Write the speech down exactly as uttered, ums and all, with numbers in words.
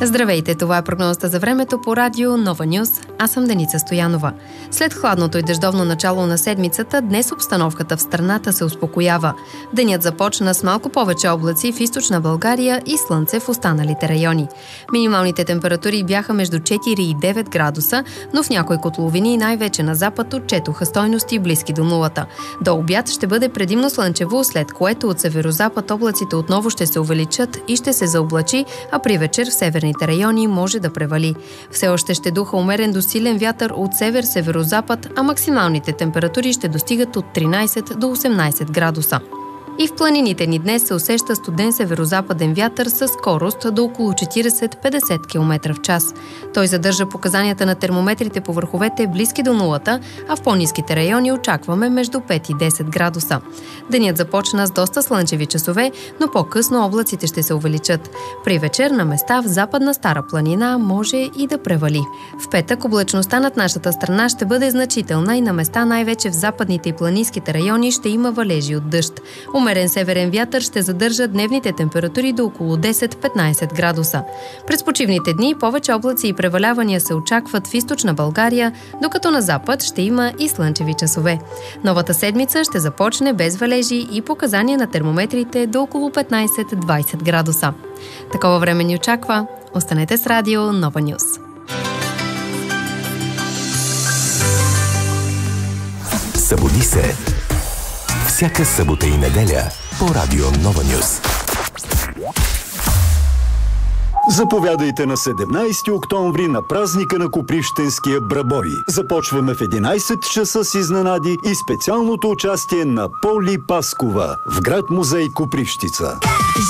Здравейте, това е прогнозата за времето по радио Нова Нюз. Аз съм Деница Стоянова. След хладното и дъждовно начало на седмицата, днес обстановката в страната се успокоява. Денят започна с малко повече облаци в източна България и слънце в останалите райони. Минималните температури бяха между четири и девет градуса, но в някои котловини, най-вече на запад, отчетоха стойности близки до нулата. До обяд ще бъде предимно слънчево, след което от северозапад облаците отново ще се увеличат и ще се заоблачи, а при вечер в северните райони може да превали. Все още ще духа умерен до силен вятър от север-северозапад, а максималните температури ще достигат от тринайсет до осемнайсет градуса. И в планините ни днес се усеща студен северозападен вятър със скорост до около четирийсет до петдесет километра в час. Той задържа показанията на термометрите по върховете близки до нулата, а в по-ниските райони очакваме между пет и десет градуса. Денят започна с доста слънчеви часове, но по-късно облаците ще се увеличат. При вечер на места в западна Стара планина може и да превали. В петък облачността над нашата страна ще бъде значителна и на места най-вече в западните и планинските райони ще има валежи от дъжд. Умерен северен вятър ще задържа дневните температури до около десет до петнайсет градуса. През почивните дни повече облаци и превалявания се очакват в източна България, докато на запад ще има и слънчеви часове. Новата седмица ще започне без валежи и показания на термометрите до около петнайсет до двайсет градуса. Такова време ни очаква. Останете с радио Нова Нюз. Събуди се! Всяка събота и неделя по радио Нова Нюз. Заповядайте на седемнайсети октомври на празника на Копривщенския брабой. Започваме в единайсет часа с изненади и специалното участие на Поли Паскова в град музей Копривщица.